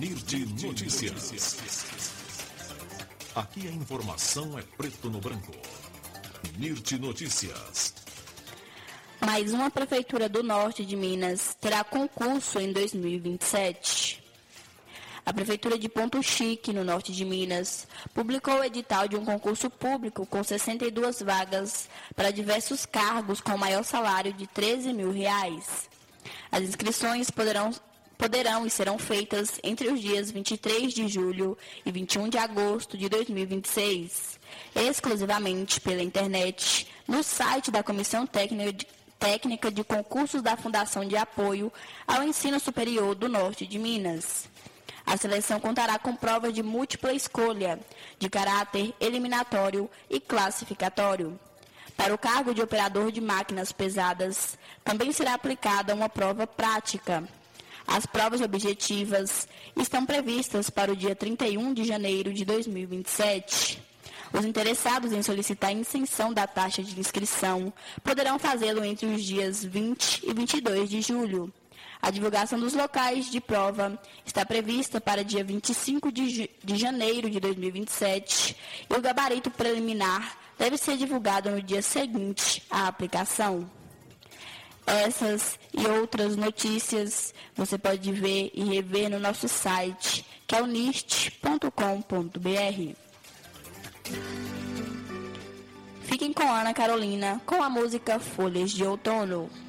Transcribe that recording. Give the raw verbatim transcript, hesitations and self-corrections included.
Nirde Notícias. Aqui a informação é preto no branco. Nirde Notícias. Mais uma prefeitura do norte de Minas terá concurso em dois mil e vinte e sete. A Prefeitura de Ponto Chique, no norte de Minas, publicou o edital de um concurso público com sessenta e duas vagas para diversos cargos com maior salário de treze mil reais. As inscrições poderão, poderão e serão feitas entre os dias vinte e três de julho e vinte e um de agosto de dois mil e vinte e seis, exclusivamente pela internet, no site da Comissão Técnica de, Técnica de Concursos da Fundação de Apoio ao Ensino Superior do Norte de Minas. A seleção contará com provas de múltipla escolha, de caráter eliminatório e classificatório. Para o cargo de operador de máquinas pesadas, também será aplicada uma prova prática. As provas objetivas estão previstas para o dia trinta e um de janeiro de dois mil e vinte e sete. Os interessados em solicitar a isenção da taxa de inscrição poderão fazê-lo entre os dias vinte e vinte e dois de julho. A divulgação dos locais de prova está prevista para dia vinte e cinco de janeiro de dois mil e vinte e sete e o gabarito preliminar deve ser divulgado no dia seguinte à aplicação. Essas e outras notícias você pode ver e rever no nosso site, que é o nist ponto com ponto b r. Fiquem com Ana Carolina com a música Folhas de Outono.